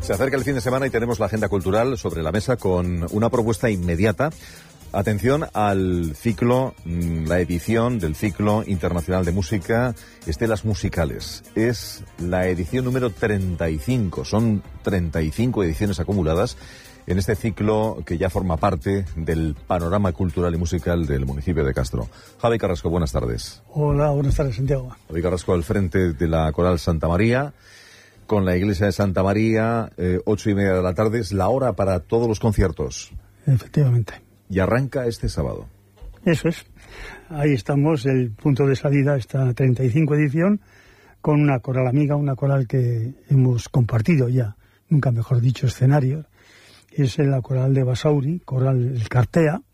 Se acerca el fin de semana y tenemos la agenda cultural sobre la mesa con una propuesta inmediata. Atención al ciclo, la edición del ciclo internacional de música Estelas Musicales. Es la edición número 35. Son 35 ediciones acumuladas en este ciclo que ya forma parte del panorama cultural y musical del municipio de Castro. Javi Carrasco, buenas tardes. Hola, buenas tardes, Santiago. Javi Carrasco al frente de la Coral Santa María, con la iglesia de Santa María, 8:30 de la tarde, es la hora para todos los conciertos. Efectivamente. Y arranca este sábado. Eso es. Ahí estamos, el punto de salida, esta 35 edición, con una coral amiga, una coral que hemos compartido ya, nunca mejor dicho, escenario. Es la coral de Basauri, coral El Cartea,